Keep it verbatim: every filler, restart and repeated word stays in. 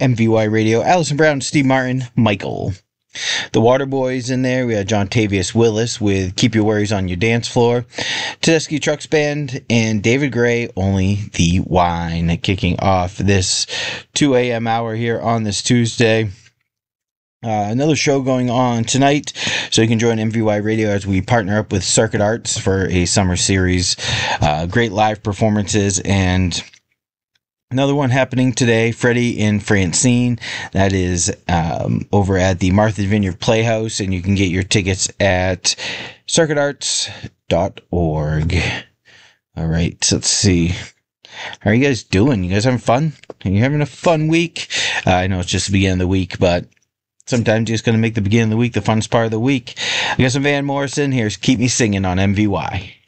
M V Y Radio. Allison Brown, Steve Martin, Michael. The Waterboys in there. We had John Tavius Willis with Keep Your Worries on Your Dance Floor. Tedeschi Trucks Band and David Gray, Only the Wine, kicking off this two a.m. hour here on this Tuesday. Uh, another show going on tonight, so you can join M V Y Radio as we partner up with Circuit Arts for a summer series. Uh, great live performances, and another one happening today, Freddie and Francine. That is um, over at the Martha's Vineyard Playhouse, and you can get your tickets at circuit arts dot org. All right, so let's see. How are you guys doing? You guys having fun? Are you having a fun week? Uh, I know it's just the beginning of the week, but sometimes you're just going to make the beginning of the week the funnest part of the week. I got some Van Morrison. Here's Keep Me Singing on M V Y.